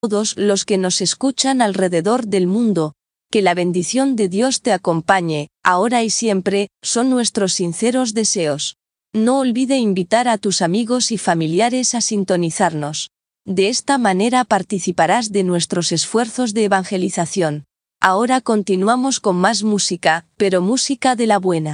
todos los que nos escuchan alrededor del mundo. Que la bendición de Dios te acompañe, ahora y siempre, son nuestros sinceros deseos. No olvide invitar a tus amigos y familiares a sintonizarnos. De esta manera participarás de nuestros esfuerzos de evangelización. Ahora continuamos con más música, pero música de la buena.